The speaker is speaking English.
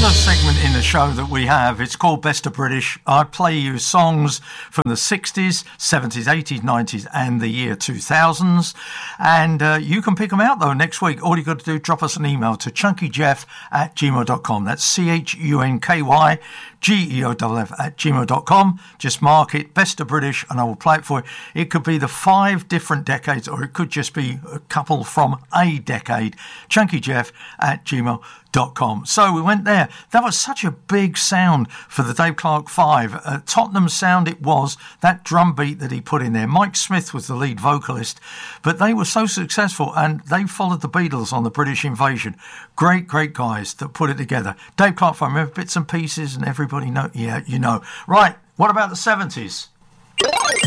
another segment in the show that we have. It's called Best of British. I play you songs from the 60s, 70s, 80s, 90s and the year 2000s. And you can pick them out, though, next week. All you got to do, drop us an email to chunkyjeff@gmail.com. That's CHUNKYGEOFF@gmail.com. Just mark it, Best of British, and I will play it for you. It could be the 5 different decades, or it could just be a couple from a decade. chunkyjeff@gmail.com. So we went there. That was such a big sound for the Dave Clark 5. Tottenham sound it was, that drum beat that he put in there. Mike Smith was the lead vocalist, but they were so successful and they followed the Beatles on the British Invasion. Great guys that put it together. Dave Clark 5, remember Bits and Pieces and everybody know? Yeah, you know. Right, what about the 70s?